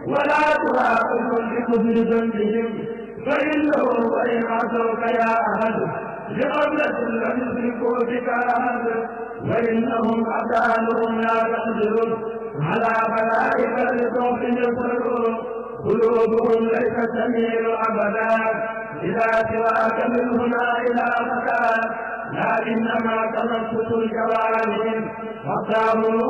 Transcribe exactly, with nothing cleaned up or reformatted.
ولا تؤاخذهم بكفر ذنبهم فإنه وإن عصوك يا أحد بقبلة لم يشركوا بك أحد وإنهم أبدانهم لا تقدر على ملائكة لصوت يصرون قلوبهم ليس تميل أبدا إذا سواك من هنا إلى مكان لكنما تنفس الجوارح واختاروا